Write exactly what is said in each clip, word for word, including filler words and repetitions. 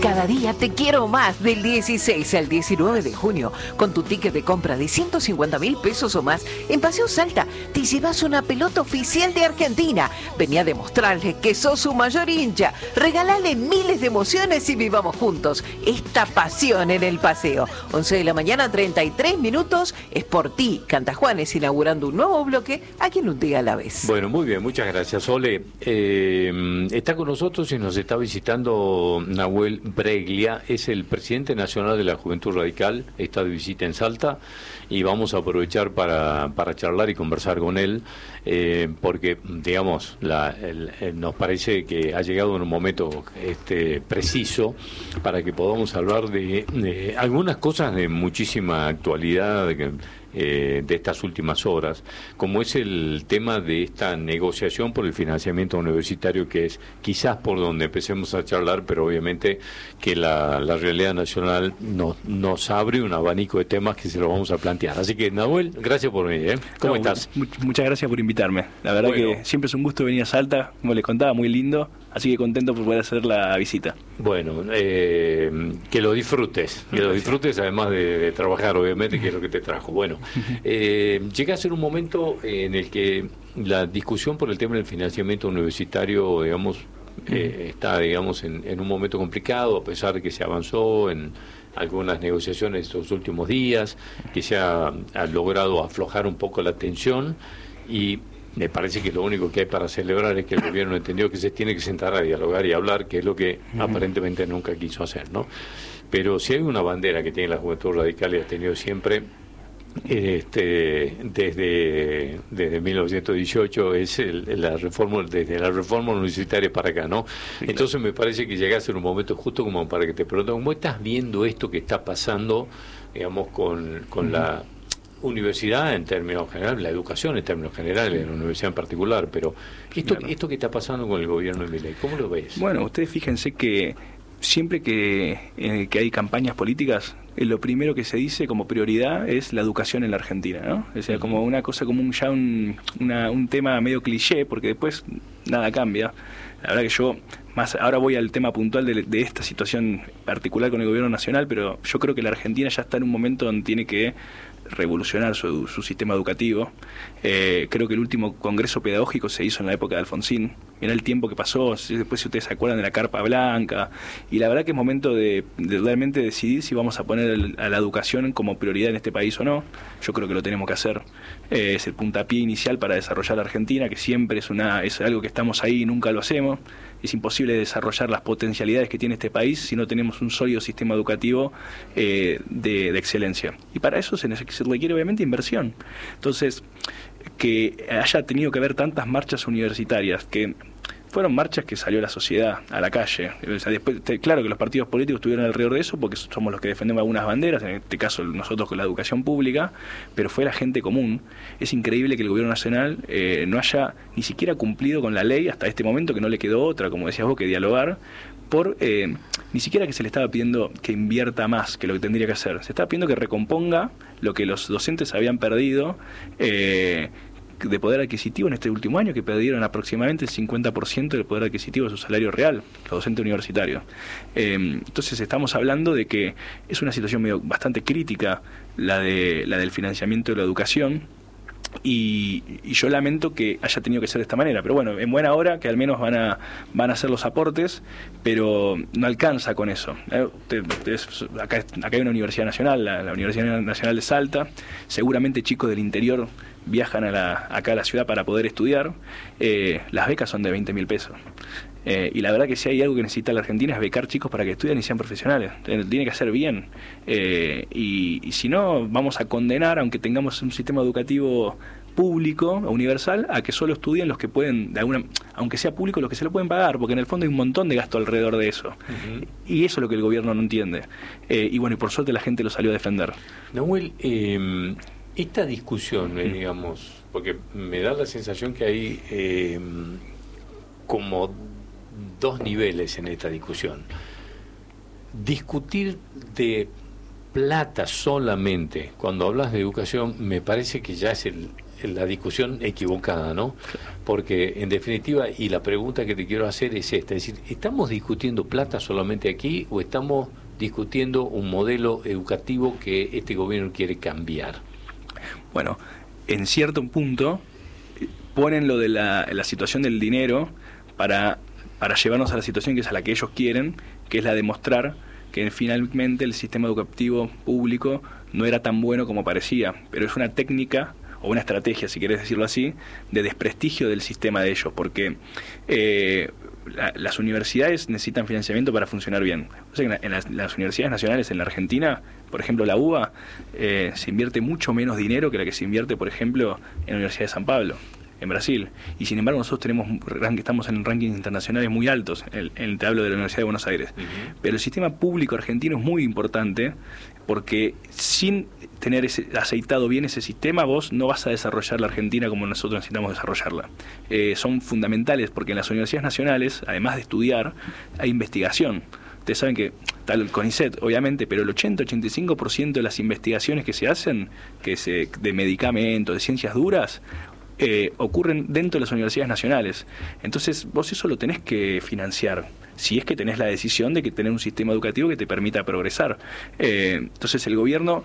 Cada día te quiero más. Del dieciséis al diecinueve de junio, con tu ticket de compra de ciento cincuenta mil pesos o más, en Paseo Salta te llevas una pelota oficial de Argentina. Vení a demostrarle que sos su mayor hincha. Regalale miles de emociones y vivamos juntos esta pasión en el paseo. once de la mañana, treinta y tres minutos. Es por ti. Canta Juanes, inaugurando un nuevo bloque aquí en Un Día a la Vez. Bueno, muy bien, muchas gracias, Ole. Eh, está con nosotros y nos está visitando Nahuel Breglia, es el presidente nacional de la Juventud Radical, está de visita en Salta y vamos a aprovechar para, para charlar y conversar con él, eh, porque, digamos, la, el, el, nos parece que ha llegado en un momento este, preciso para que podamos hablar de, de algunas cosas de muchísima actualidad, de que, Eh, de estas últimas horas, como es el tema de esta negociación por el financiamiento universitario, que es quizás por donde empecemos a charlar, pero obviamente que la, la realidad nacional nos, nos abre un abanico de temas que se lo vamos a plantear. Así que, Nahuel, gracias por venir, ¿eh? ¿Cómo no, estás? Much, muchas gracias por invitarme. La verdad bueno. que siempre es un gusto venir a Salta, como les contaba, muy lindo, así que contento por poder hacer la visita. Bueno, eh, que lo disfrutes, que lo disfrutes además de, de trabajar, obviamente, que es lo que te trajo. Bueno, eh, llega a ser un momento en el que la discusión por el tema del financiamiento universitario, digamos, eh, está, digamos, en, en un momento complicado, a pesar de que se avanzó en algunas negociaciones estos últimos días, que se ha, ha logrado aflojar un poco la tensión, y me parece que lo único que hay para celebrar es que el gobierno entendió que se tiene que sentar a dialogar y hablar, que es lo que uh-huh. aparentemente nunca quiso hacer, ¿no? Pero si hay una bandera que tiene la Juventud Radical y ha tenido siempre, este, desde desde mil novecientos dieciocho, es el, la reforma, desde la reforma universitaria para acá, ¿no? Sí, entonces claro. Me parece que llegase en un momento justo como para que te pregunten, ¿cómo estás viendo esto que está pasando, digamos, con, con uh-huh. la universidad en términos generales, la educación en términos generales, la universidad en particular, pero esto, claro. esto que está pasando con el gobierno de Milei, ¿cómo lo ves? Bueno, ustedes fíjense que siempre que, eh, que hay campañas políticas, eh, lo primero que se dice como prioridad es la educación en la Argentina, ¿no? O sea, como una cosa, como un, ya un, una, un tema medio cliché, porque después nada cambia. La verdad que yo, más ahora voy al tema puntual de, de esta situación particular con el gobierno nacional, pero yo creo que la Argentina ya está en un momento donde tiene que revolucionar su, su sistema educativo. Eh, creo que el último congreso pedagógico se hizo en la época de Alfonsín. Mirá el tiempo que pasó, después si ustedes se acuerdan de la Carpa Blanca, y la verdad que es momento de, de realmente decidir si vamos a poner el, a la educación como prioridad en este país o no. Yo creo que lo tenemos que hacer. Eh, es el puntapié inicial para desarrollar la Argentina, que siempre es, una, es algo que estamos ahí y nunca lo hacemos. Es imposible desarrollar las potencialidades que tiene este país si no tenemos un sólido sistema educativo eh, de, de excelencia. Y para eso se, se requiere obviamente inversión. Entonces, que haya tenido que haber tantas marchas universitarias, que fueron marchas que salió la sociedad a la calle. O sea, después, claro que los partidos políticos estuvieron alrededor de eso porque somos los que defendemos algunas banderas, en este caso nosotros con la educación pública, pero fue la gente común. Es increíble que el gobierno nacional eh, no haya ni siquiera cumplido con la ley hasta este momento, que no le quedó otra, como decías vos, que dialogar, por eh, ni siquiera que se le estaba pidiendo que invierta más que lo que tendría que hacer. Se estaba pidiendo que recomponga lo que los docentes habían perdido eh, de poder adquisitivo en este último año, que perdieron aproximadamente el cincuenta por ciento del poder adquisitivo de su salario real, los docentes universitarios. Eh, entonces estamos hablando de que es una situación medio, bastante crítica la de la del financiamiento de la educación, y, y yo lamento que haya tenido que ser de esta manera, pero bueno, en buena hora que al menos van a van a hacer los aportes, pero no alcanza con eso. ¿eh? Ustedes, acá, acá hay una universidad nacional, la, la Universidad Nacional de Salta, seguramente chicos del interior viajan a la, acá a la ciudad para poder estudiar. Eh, las becas son de veinte mil pesos. Eh, y la verdad que si hay algo que necesita la Argentina es becar chicos para que estudien y sean profesionales. Tiene que hacer bien. Eh, y, y si no, vamos a condenar, aunque tengamos un sistema educativo público, universal, a que solo estudien los que pueden, de alguna, aunque sea público, los que se lo pueden pagar, porque en el fondo hay un montón de gasto alrededor de eso. Uh-huh. Y eso es lo que el gobierno no entiende. Eh, y bueno, y por suerte la gente lo salió a defender. Nahuel, eh, esta discusión, eh, digamos, porque me da la sensación que hay eh, como dos niveles en esta discusión. Discutir de plata solamente cuando hablas de educación me parece que ya es el, la discusión equivocada, ¿no? porque en definitiva, y la pregunta que te quiero hacer es esta, es decir, ¿estamos discutiendo plata solamente aquí o estamos discutiendo un modelo educativo que este gobierno quiere cambiar? Bueno, en cierto punto ponen lo de la, la situación del dinero para, para llevarnos a la situación que es a la que ellos quieren, que es la de mostrar que finalmente el sistema educativo público no era tan bueno como parecía, pero es una técnica o una estrategia, si querés decirlo así, de desprestigio del sistema de ellos, porque eh, la, las universidades necesitan financiamiento para funcionar bien. O sea, en, la, en las, las universidades nacionales en la Argentina, por ejemplo la U B A, eh, se invierte mucho menos dinero que la que se invierte, por ejemplo, en la Universidad de San Pablo, en Brasil, y sin embargo nosotros tenemos estamos en rankings internacionales muy altos, en, en, te hablo de la Universidad de Buenos Aires. Uh-huh. Pero el sistema público argentino es muy importante, porque sin tener ese, aceitado bien ese sistema, vos no vas a desarrollar la Argentina como nosotros necesitamos desarrollarla. Eh, son fundamentales, porque en las universidades nacionales, además de estudiar, hay investigación. Ustedes saben que está el CONICET, obviamente, pero el ochenta a ochenta y cinco por ciento de las investigaciones que se hacen, que se, de medicamentos, de ciencias duras, Eh, ocurren dentro de las universidades nacionales. Entonces vos eso lo tenés que financiar, si es que tenés la decisión de que tener un sistema educativo que te permita progresar. Eh, entonces el gobierno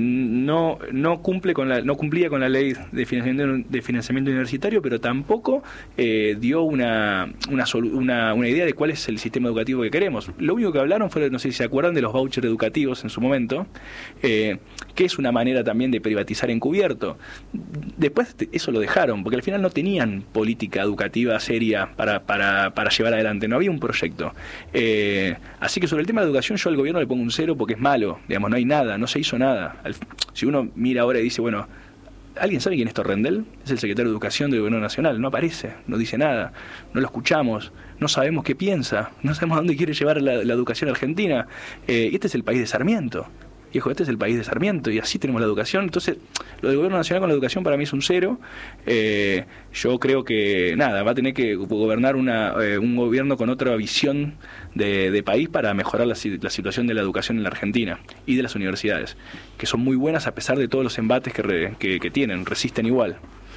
no no cumple con la no cumplía con la ley de financiamiento de financiamiento universitario, pero tampoco eh, dio una una, una una idea de cuál es el sistema educativo que queremos. Lo único que hablaron fue, no sé si se acuerdan, de los vouchers educativos en su momento, eh, que es una manera también de privatizar encubierto. Después eso lo dejaron, porque al final no tenían política educativa seria para, para, para llevar adelante, no había un proyecto. Eh, así que sobre el tema de educación yo al gobierno le pongo un cero porque es malo, digamos, no hay nada, no se hizo nada. Al, si uno mira ahora y dice, bueno, ¿alguien sabe quién es Torrendel? Es el secretario de Educación del Gobierno Nacional, no aparece, no dice nada, no lo escuchamos, no sabemos qué piensa, no sabemos a dónde quiere llevar la, la educación argentina. Eh, este es el país de Sarmiento. Hijo, este es el país de Sarmiento y así tenemos la educación. Entonces, lo del gobierno nacional con la educación para mí es un cero. Eh, yo creo que, nada, va a tener que gobernar una, eh, un gobierno con otra visión de, de país para mejorar la, la situación de la educación en la Argentina y de las universidades, que son muy buenas a pesar de todos los embates que, re, que, que tienen, resisten igual.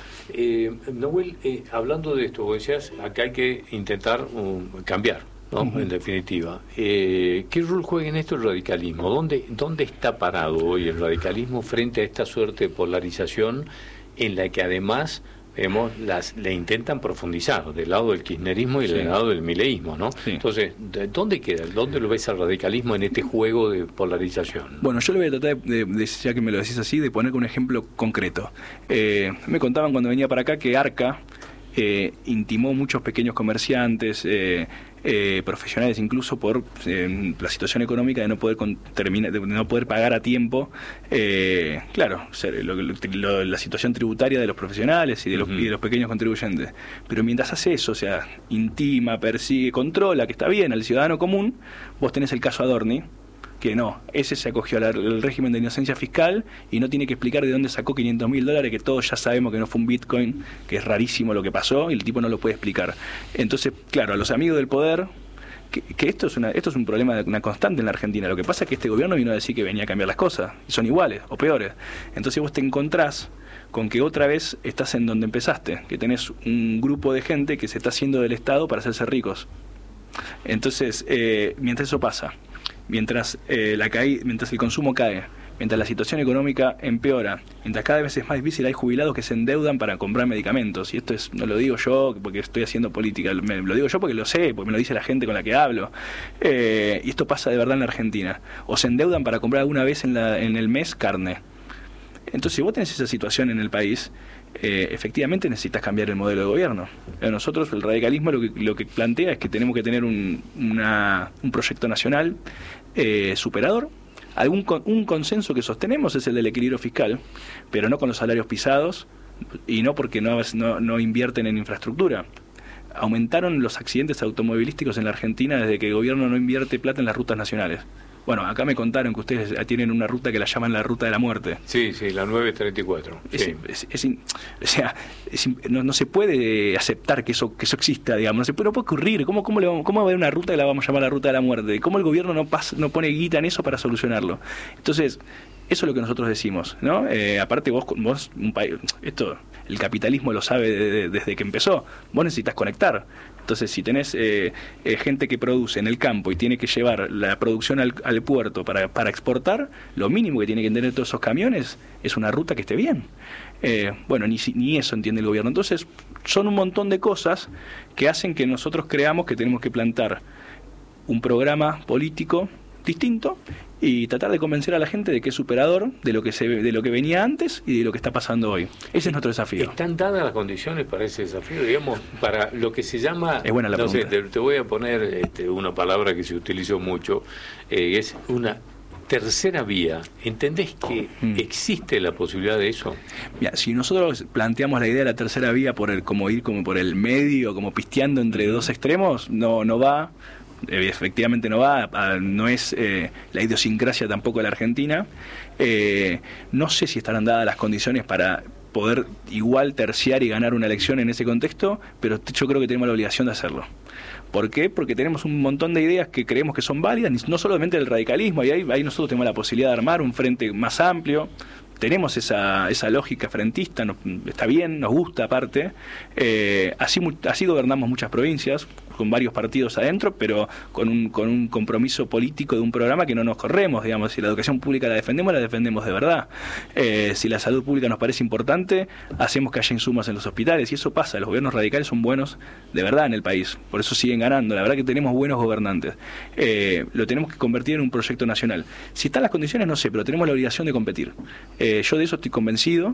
Eh, Nahuel, eh, hablando de esto, vos decías, acá hay que intentar um, cambiar. ¿No? Uh-huh. En definitiva, eh, ¿qué rol juega en esto el radicalismo? ¿Dónde, ¿Dónde está parado hoy el radicalismo frente a esta suerte de polarización en la que además vemos las le intentan profundizar del lado del kirchnerismo y sí. del lado del mileísmo, ¿no? Sí. Entonces, ¿dónde queda? ¿Dónde lo ves al radicalismo en este juego de polarización? Bueno, yo lo voy a tratar de, de, ya que me lo decís así, de poner un ejemplo concreto. Eh, me contaban cuando venía para acá que Arca eh, intimó muchos pequeños comerciantes, eh, Eh, profesionales incluso por eh, la situación económica de no poder con, termina, de no poder pagar a tiempo, eh, claro, lo, lo, la situación tributaria de los profesionales y de los, uh-huh. y de los pequeños contribuyentes. Pero mientras hace eso, o sea, intima, persigue, controla, que está bien, al ciudadano común, vos tenés el caso Adorni, que no, ese se acogió al, al régimen de inocencia fiscal y no tiene que explicar de dónde sacó quinientos mil dólares, que todos ya sabemos que no fue un Bitcoin, que es rarísimo lo que pasó, y el tipo no lo puede explicar. Entonces, claro, a los amigos del poder, que, que esto es una esto es un problema, una constante en la Argentina. Lo que pasa es que este gobierno vino a decir que venía a cambiar las cosas, y son iguales o peores. Entonces vos te encontrás con que otra vez estás en donde empezaste, que tenés un grupo de gente que se está haciendo del Estado para hacerse ricos. Entonces, eh, mientras eso pasa, mientras eh, la caí, mientras el consumo cae, mientras la situación económica empeora, mientras cada vez es más difícil, hay jubilados que se endeudan para comprar medicamentos, y esto es no lo digo yo porque estoy haciendo política, me, lo digo yo porque lo sé, porque me lo dice la gente con la que hablo, eh, y esto pasa de verdad en la Argentina, o se endeudan para comprar alguna vez en, la, en el mes carne. Entonces, si vos tenés esa situación en el país, eh, efectivamente necesitas cambiar el modelo de gobierno. A nosotros, el radicalismo lo que, lo que plantea es que tenemos que tener un, una, un proyecto nacional eh, superador. Algún con, un consenso que sostenemos es el del equilibrio fiscal, pero no con los salarios pisados y no porque no, no, no invierten en infraestructura. Aumentaron los accidentes automovilísticos en la Argentina desde que el gobierno no invierte plata en las rutas nacionales. Bueno, acá me contaron que ustedes tienen una ruta que la llaman la ruta de la muerte. Sí, sí, la nueve treinta y cuatro. Es, sí. es, es, es, o sea, es, no, no se puede aceptar que eso que eso exista, digamos. No se puede, no puede ocurrir. ¿Cómo, cómo, le vamos, ¿Cómo va a haber una ruta que la vamos a llamar la ruta de la muerte? ¿Cómo el gobierno no, pasa, no pone guita en eso para solucionarlo? Entonces, Eso es lo que nosotros decimos, ¿no? Eh, aparte vos, vos un país, esto, el capitalismo lo sabe de, de, desde que empezó, vos necesitas conectar. Entonces, si tenés eh, eh, gente que produce en el campo y tiene que llevar la producción al, al puerto para, para exportar, lo mínimo que tiene que tener todos esos camiones es una ruta que esté bien. Eh, bueno, ni, ni eso entiende el gobierno. Entonces, son un montón de cosas que hacen que nosotros creamos que tenemos que plantar un programa político distinto y tratar de convencer a la gente de que es superador de lo que se de lo que venía antes y de lo que está pasando hoy. Ese es nuestro desafío. ¿Están dadas las condiciones para ese desafío? Digamos, para lo que se llama... Es buena la no pregunta. sé, te, te voy a poner este, una palabra que se utilizó mucho, eh, es una tercera vía. ¿Entendés que mm. existe la posibilidad de eso? Mira, si nosotros planteamos la idea de la tercera vía por el como ir como por el medio, como pisteando entre dos extremos, no no va. Efectivamente no va, no es eh, la idiosincrasia tampoco de la Argentina. Eh, no sé si estarán dadas las condiciones para poder igual terciar y ganar una elección en ese contexto, pero yo creo que tenemos la obligación de hacerlo. ¿Por qué? Porque tenemos un montón de ideas que creemos que son válidas, no solamente del radicalismo, y ahí, ahí nosotros tenemos la posibilidad de armar un frente más amplio. Tenemos esa, esa lógica frentista, nos, está bien, nos gusta aparte. Eh, así, así gobernamos muchas provincias, con varios partidos adentro, pero con un, con un compromiso político de un programa que no nos corremos, digamos. Si la educación pública la defendemos, la defendemos de verdad. Eh, si la salud pública nos parece importante, hacemos que haya insumos en los hospitales, y eso pasa. Los gobiernos radicales son buenos de verdad en el país, por eso siguen ganando. La verdad que tenemos buenos gobernantes. Eh, lo tenemos que convertir en un proyecto nacional. Si están las condiciones, no sé, pero tenemos la obligación de competir. Eh, yo de eso estoy convencido,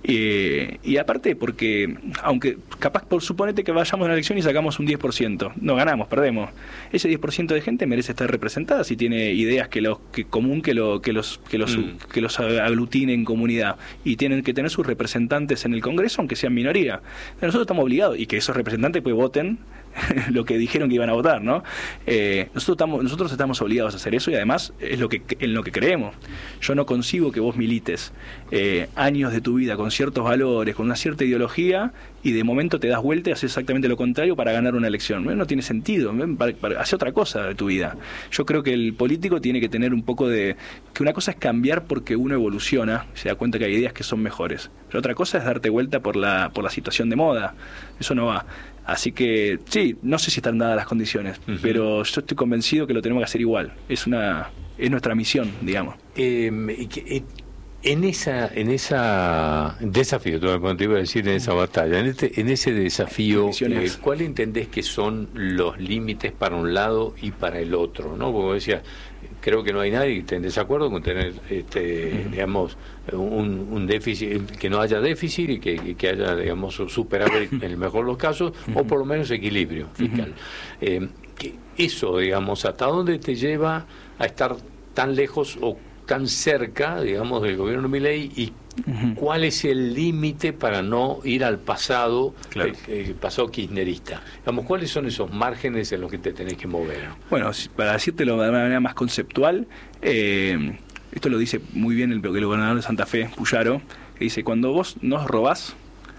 eh, y aparte porque, aunque capaz por suponete que vayamos a una elección y sacamos un diez por ciento, no ganamos, perdemos. Ese diez por ciento de gente merece estar representada si tiene ideas que los que común que lo que los que los mm. que los aglutine en comunidad, y tienen que tener sus representantes en el Congreso, aunque sean minoría. Pero nosotros estamos obligados, y que esos representantes pues voten lo que dijeron que iban a votar, ¿no? Eh, nosotros estamos nosotros estamos obligados a hacer eso, y además es lo que en lo que creemos. Yo no concibo que vos milites eh, años de tu vida con ciertos valores, con una cierta ideología, y de momento te das vuelta y haces exactamente lo contrario para ganar una elección. No, no tiene sentido. Hace otra cosa de tu vida. Yo creo que el político tiene que tener un poco de... que una cosa es cambiar porque uno evoluciona, se da cuenta que hay ideas que son mejores. Pero otra cosa es darte vuelta por la, por la situación de moda. Eso no va. Así que, sí, no sé si están dadas las condiciones, uh-huh. pero yo estoy convencido que lo tenemos que hacer igual. Es una es nuestra misión, digamos. Eh, eh, en esa en esa desafío, te iba a decir, en esa batalla, en este en ese desafío, eh, ¿cuál entendés que son los límites para un lado y para el otro? ¿No? Porque decía, creo que no hay nadie que esté en desacuerdo con tener, este, uh-huh. digamos, un, un déficit, que no haya déficit y que, y que haya, digamos, superávit en el mejor de los casos, uh-huh. o por lo menos equilibrio fiscal. Uh-huh. Eh, que eso, digamos, ¿hasta dónde te lleva a estar tan lejos o tan cerca, digamos, del gobierno de Milei, y uh-huh. cuál es el límite para no ir al pasado, claro. el, el pasado kirchnerista? Digamos, ¿cuáles son esos márgenes en los que te tenés que mover? Bueno, para decírtelo de una manera más conceptual, eh, esto lo dice muy bien el, el gobernador de Santa Fe, Puyaro, que dice, cuando vos nos robás,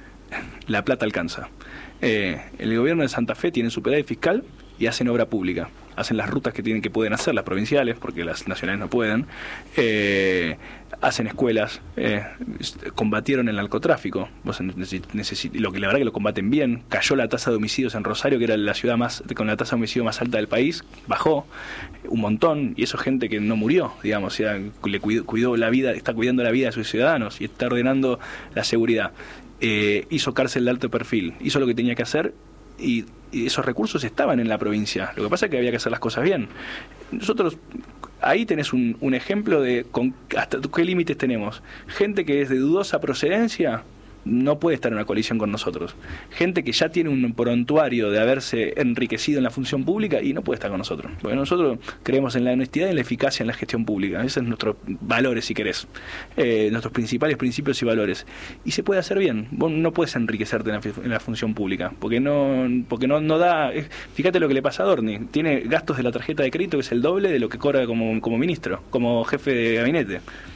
la plata alcanza. Eh, el gobierno de Santa Fe tiene superávit fiscal y hacen obra pública, hacen las rutas que tienen que pueden hacer, las provinciales, porque las nacionales no pueden, eh, hacen escuelas, eh, combatieron el narcotráfico, vos necesi- necesi- lo que la verdad que lo combaten bien, cayó la tasa de homicidios en Rosario, que era la ciudad más con la tasa de homicidio más alta del país, bajó un montón, y eso es gente que no murió, digamos, o sea, le cuidó, cuidó la vida, está cuidando la vida de sus ciudadanos y está ordenando la seguridad. Eh, hizo cárcel de alto perfil, hizo lo que tenía que hacer, y, y esos recursos estaban en la provincia. Lo que pasa es que había que hacer las cosas bien. Nosotros, ahí tenés un, un ejemplo de con, hasta qué límites tenemos. Gente que es de dudosa procedencia no puede estar en una coalición con nosotros. Gente que ya tiene un prontuario de haberse enriquecido en la función pública y no puede estar con nosotros. Porque nosotros creemos en la honestidad y en la eficacia en la gestión pública. Esos son nuestros valores, si querés. Eh, nuestros principales principios y valores. Y se puede hacer bien. Vos no puedes enriquecerte en la, en la función pública. Porque no porque no, no da... Eh, fíjate lo que le pasa a Dorni. Tiene gastos de la tarjeta de crédito que es el doble de lo que cobra como, como ministro, como jefe de gabinete.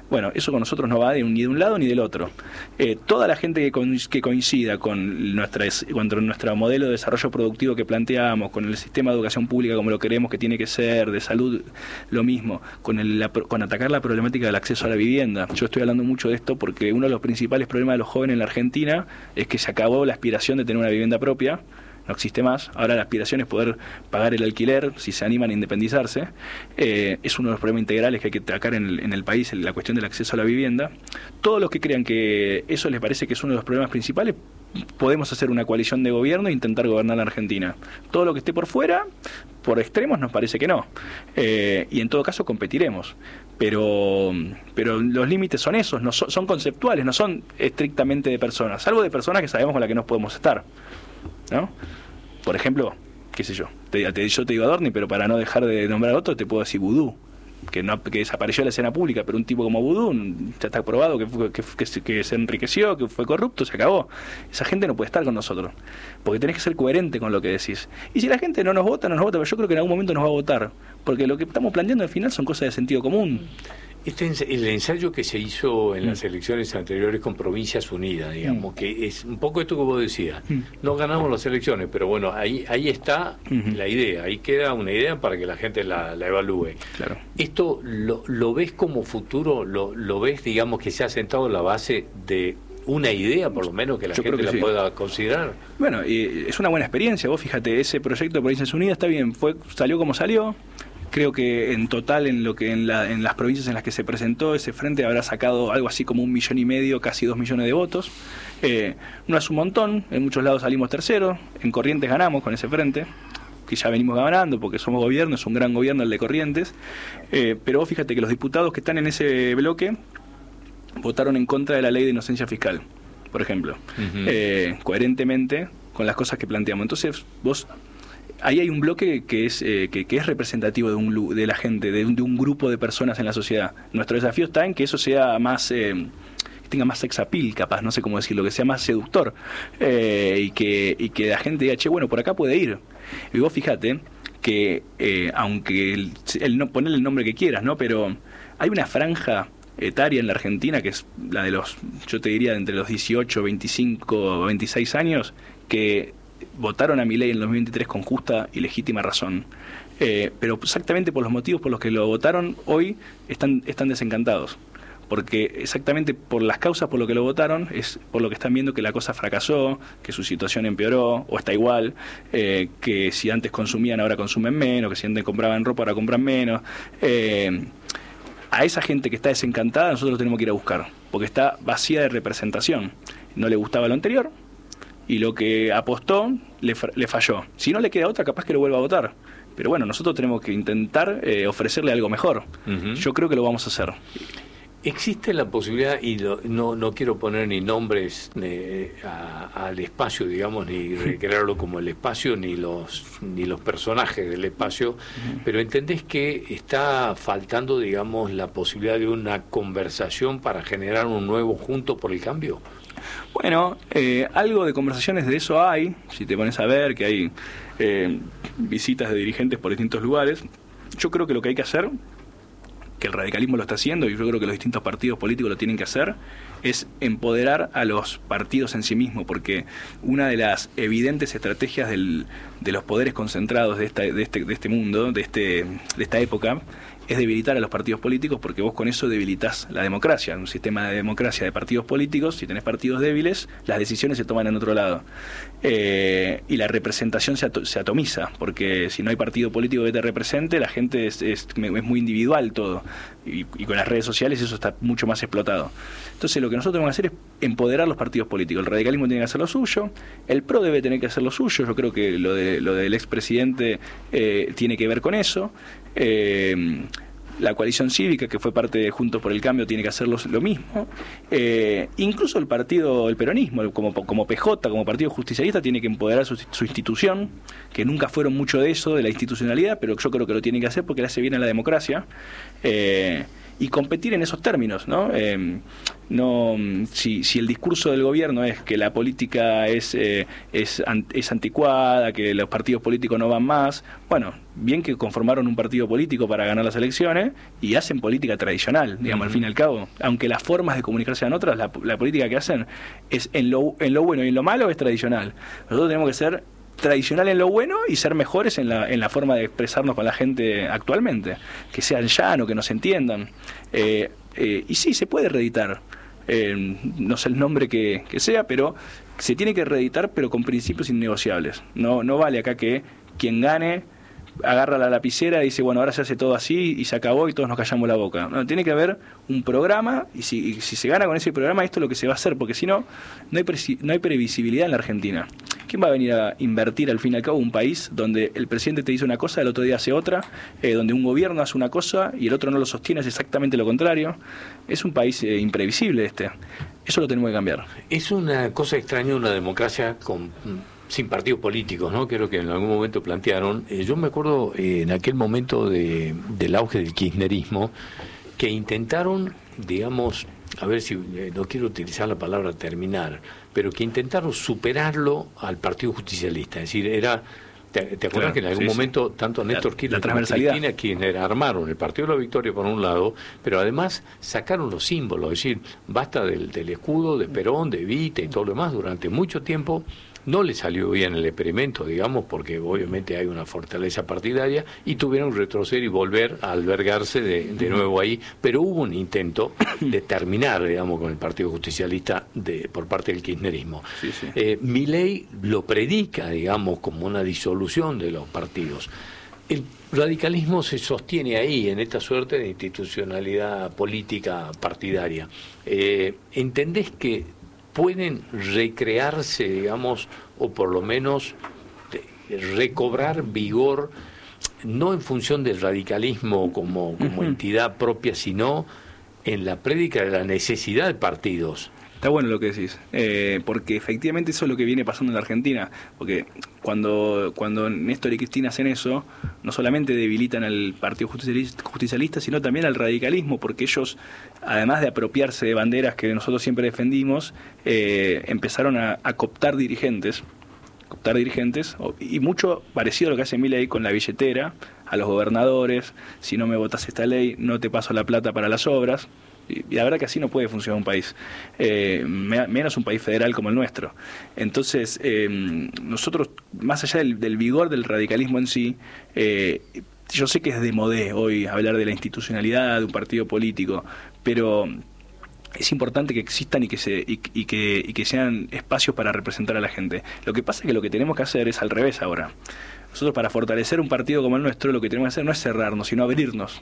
Bueno, eso con nosotros no va de un, ni de un lado ni del otro. Eh, toda la gente que, con, que coincida con, nuestra, con nuestro modelo de desarrollo productivo que planteamos, con el sistema de educación pública como lo queremos que tiene que ser, de salud lo mismo, con, el, la, con atacar la problemática del acceso a la vivienda. Yo estoy hablando mucho de esto porque uno de los principales problemas de los jóvenes en la Argentina es que se acabó la aspiración de tener una vivienda propia. No existe más. Ahora la aspiración es poder pagar el alquiler si se animan a independizarse. Eh, es uno de los problemas integrales que hay que atacar en el, en el país, la cuestión del acceso a la vivienda. Todos los que crean que eso les parece que es uno de los problemas principales, podemos hacer una coalición de gobierno e intentar gobernar la Argentina. Todo lo que esté por fuera, por extremos, nos parece que no. Eh, y en todo caso competiremos. Pero, pero los límites son esos, no son, son conceptuales, no son estrictamente de personas. Salvo de personas que sabemos con las que no podemos estar, ¿no? Por ejemplo, qué sé yo, te, te, yo te digo Adorni, pero para no dejar de nombrar a otro te puedo decir Vudú, que no que desapareció de la escena pública, pero un tipo como Vudú ya está probado que, que, que, que se enriqueció, que fue corrupto, se acabó. Esa gente no puede estar con nosotros, porque tenés que ser coherente con lo que decís. Y si la gente no nos vota, no nos vota, pero yo creo que en algún momento nos va a votar, porque lo que estamos planteando al final son cosas de sentido común. Este, el ensayo que se hizo en mm. las elecciones anteriores con Provincias Unidas, digamos, mm. que es un poco esto que vos decías. Mm. No ganamos las elecciones, pero bueno, ahí ahí está mm-hmm. la idea, ahí queda una idea para que la gente la, la evalúe. Claro. ¿Esto lo, lo ves como futuro? ¿Lo, lo ves, digamos, que se ha sentado la base de una idea, por lo menos, que la Yo gente que la sí. pueda considerar? Bueno, y es una buena experiencia. Vos fíjate, ese proyecto de Provincias Unidas está bien, fue salió como salió. Creo que en total, en lo que en, la, en las provincias en las que se presentó ese frente, habrá sacado algo así como un millón y medio, casi dos millones de votos. Eh, no es un montón, en muchos lados salimos terceros, en Corrientes ganamos con ese frente, que ya venimos ganando porque somos gobierno, es un gran gobierno el de Corrientes. Eh, pero vos fíjate que los diputados que están en ese bloque votaron en contra de la ley de inocencia fiscal, por ejemplo, uh-huh. eh, coherentemente con las cosas que planteamos. Entonces, vos... ahí hay un bloque que es eh, que, que es representativo de un de la gente, de un, de un grupo de personas en la sociedad. Nuestro desafío está en que eso sea más, eh, que tenga más sex appeal, capaz, no sé cómo decirlo, que sea más seductor, eh, y que y que la gente diga, che, bueno, por acá puede ir. Y vos fíjate que, eh, aunque el, el no ponerle el nombre que quieras, ¿no? Pero hay una franja etaria en la Argentina que es la de los, yo te diría, entre los dieciocho, veinticinco, veintiséis años, que votaron a Milei en el dos mil veintitrés con justa y legítima razón, eh, pero exactamente por los motivos por los que lo votaron hoy están, están desencantados, porque exactamente por las causas por lo que lo votaron es por lo que están viendo que la cosa fracasó, que su situación empeoró o está igual, eh, que si antes consumían ahora consumen menos, que si antes compraban ropa ahora compran menos. eh, a esa gente que está desencantada nosotros tenemos que ir a buscar, porque está vacía de representación, no le gustaba lo anterior y lo que apostó le, le falló. Si no le queda otra, capaz que lo vuelva a votar. Pero bueno, nosotros tenemos que intentar eh, ofrecerle algo mejor. Uh-huh. Yo creo que lo vamos a hacer. ¿Existe la posibilidad, y lo, no, no quiero poner ni nombres eh, a, al espacio, digamos, ni recrearlo como el espacio, ni los ni los personajes del espacio, uh-huh. pero entendés que está faltando, digamos, la posibilidad de una conversación para generar un nuevo Juntos por el Cambio? Bueno, eh, algo de conversaciones de eso hay, si te pones a ver que hay eh, visitas de dirigentes por distintos lugares. Yo creo que lo que hay que hacer, que el radicalismo lo está haciendo, y yo creo que los distintos partidos políticos lo tienen que hacer, es empoderar a los partidos en sí mismos, porque una de las evidentes estrategias del, de los poderes concentrados de, esta, de, este, de este mundo, de, este, de esta época, es debilitar a los partidos políticos, porque vos con eso debilitas la democracia. Un sistema de democracia de partidos políticos, si tenés partidos débiles, las decisiones se toman en otro lado. Eh, y la representación se, ato- se atomiza, porque si no hay partido político que te represente, la gente es, es, es muy individual todo. Y, y con las redes sociales eso está mucho más explotado. Entonces lo que nosotros tenemos que hacer es empoderar los partidos políticos. El radicalismo tiene que hacer lo suyo, el PRO debe tener que hacer lo suyo. Yo creo que lo, de, lo del expresidente eh, tiene que ver con eso. Eh, la coalición cívica, que fue parte de Juntos por el Cambio, tiene que hacer lo, lo mismo. Eh, incluso el partido, el peronismo, como, como P J, como partido justicialista, tiene que empoderar su, su institución, que nunca fueron mucho de eso, de la institucionalidad, pero yo creo que lo tiene que hacer porque le hace bien a la democracia. Eh, y competir en esos términos, ¿no? Eh, no si, si el discurso del gobierno es que la política es, eh, es, es anticuada, que los partidos políticos no van más, bueno, bien que conformaron un partido político para ganar las elecciones y hacen política tradicional, digamos, uh-huh. al fin y al cabo, aunque las formas de comunicarse sean otras, la, la política que hacen es en lo, en lo bueno y en lo malo es tradicional. Nosotros tenemos que ser tradicional en lo bueno y ser mejores en la, en la forma de expresarnos con la gente actualmente, que sean llano, que nos entiendan, eh, eh, y sí, se puede reeditar, eh, no sé el nombre que, que sea, pero se tiene que reeditar, pero con principios innegociables. No, no vale acá que quien gane agarra la lapicera y dice, bueno, ahora se hace todo así y se acabó y todos nos callamos la boca. No, tiene que haber un programa y si, y si se gana con ese programa, esto es lo que se va a hacer, porque si no, no hay, pre- no hay previsibilidad en la Argentina. ¿Quién va a venir a invertir al fin y al cabo un país donde el presidente te dice una cosa, el otro día hace otra, eh, donde un gobierno hace una cosa y el otro no lo sostiene, es exactamente lo contrario? Es un país eh, imprevisible este. Eso lo tenemos que cambiar. Es una cosa extraña una democracia con... sin partidos políticos, ¿no? Creo que en algún momento plantearon. Eh, yo me acuerdo eh, en aquel momento de, del auge del kirchnerismo, que intentaron, digamos, a ver si, eh, no quiero utilizar la palabra terminar, pero que intentaron superarlo al Partido Justicialista. Es decir, era... ¿Te, te acuerdas claro, que en algún sí, momento sí. tanto Néstor la, Kirchner la como Cristina Kirchner armaron el Partido de la Victoria por un lado, pero además sacaron los símbolos, es decir, basta del, del escudo de Perón, de Evita y todo lo demás? Durante mucho tiempo no le salió bien el experimento, digamos, porque obviamente hay una fortaleza partidaria y tuvieron que retroceder y volver a albergarse de, de nuevo ahí, pero hubo un intento de terminar, digamos, con el Partido Justicialista de, por parte del kirchnerismo. Sí, sí. Eh, Milei lo predica, digamos, como una disolución de los partidos. El radicalismo se sostiene ahí, en esta suerte de institucionalidad política partidaria. Eh, ¿Entendés que pueden recrearse, digamos, o por lo menos recobrar vigor, no en función del radicalismo como, como uh-huh. entidad propia, sino en la prédica de la necesidad de partidos? Está bueno lo que decís, eh, porque efectivamente eso es lo que viene pasando en la Argentina, porque cuando, cuando Néstor y Cristina hacen eso, no solamente debilitan al Partido Justicialista, justicialista, sino también al radicalismo, porque ellos, además de apropiarse de banderas que nosotros siempre defendimos, eh, empezaron a, a cooptar dirigentes, cooptar dirigentes, y mucho parecido a lo que hace Milei con la billetera, a los gobernadores: si no me votas esta ley, no te paso la plata para las obras. Y la verdad que así no puede funcionar un país, eh, menos un país federal como el nuestro. Entonces, eh, nosotros, más allá del, del vigor del radicalismo en sí, eh, yo sé que es de modé hoy hablar de la institucionalidad de un partido político, pero es importante que existan y que se y, y que y que sean espacios para representar a la gente. Lo que pasa es que lo que tenemos que hacer es al revés ahora. Nosotros, para fortalecer un partido como el nuestro, lo que tenemos que hacer no es cerrarnos, sino abrirnos.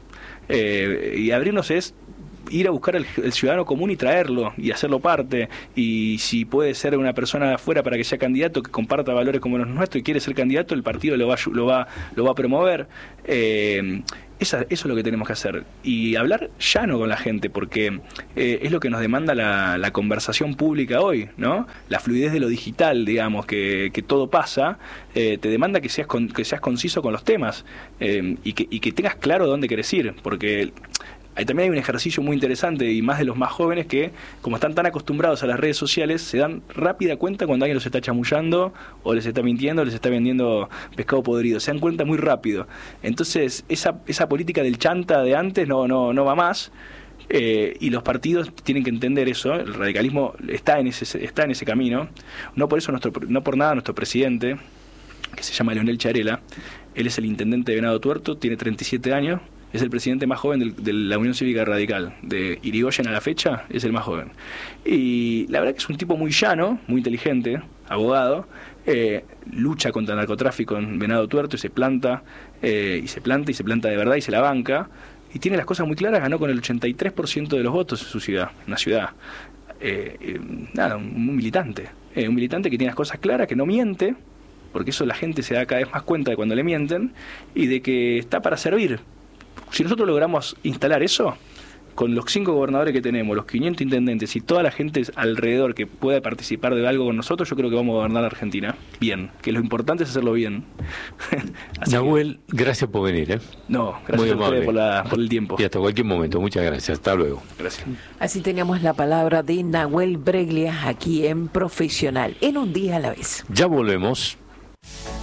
Eh, y abrirnos es ir a buscar al el ciudadano común y traerlo y hacerlo parte, y si puede ser una persona de afuera para que sea candidato, que comparta valores como los nuestros y quiere ser candidato, el partido lo va lo va lo va a promover. Eh, esa, eso es lo que tenemos que hacer, y hablar llano con la gente, porque eh, es lo que nos demanda la, la conversación pública hoy, ¿no? La fluidez de lo digital, digamos, que, que todo pasa, eh, te demanda que seas con, que seas conciso con los temas, eh, y que y que tengas claro dónde querés ir, porque Ahí también hay un ejercicio muy interesante, y más de los más jóvenes, que como están tan acostumbrados a las redes sociales, se dan rápida cuenta cuando alguien los está chamullando o les está mintiendo, o les está vendiendo pescado podrido. Se dan cuenta muy rápido. Entonces esa esa política del chanta de antes no no no va más, eh, y los partidos tienen que entender eso. El radicalismo está en ese está en ese camino. No por eso nuestro no por nada nuestro presidente, que se llama Leonel Charela, él es el intendente de Venado Tuerto, tiene treinta y siete años. Es el presidente más joven del, de la Unión Cívica Radical. De Irigoyen a la fecha, es el más joven. Y la verdad que es un tipo muy llano, muy inteligente, abogado, eh, lucha contra el narcotráfico en Venado Tuerto y se planta, eh, y se planta, y se planta de verdad, y se la banca. Y tiene las cosas muy claras, ganó con el ochenta y tres por ciento de los votos en su ciudad, en la ciudad. Eh, eh, nada, un, un militante. Eh, un militante que tiene las cosas claras, que no miente, porque eso la gente se da cada vez más cuenta de cuando le mienten, y de que está para servir. Si nosotros logramos instalar eso, con los cinco gobernadores que tenemos, los quinientos intendentes y toda la gente alrededor que pueda participar de algo con nosotros, yo creo que vamos a gobernar la Argentina bien, que lo importante es hacerlo bien. Nahuel, que... gracias por venir. ¿eh? No, gracias Muy a ustedes por, la, por el tiempo. Y hasta cualquier momento, muchas gracias, hasta luego. Gracias. Así teníamos la palabra de Nahuel Breglia aquí en Profesional, en Un Día a la Vez. Ya volvemos.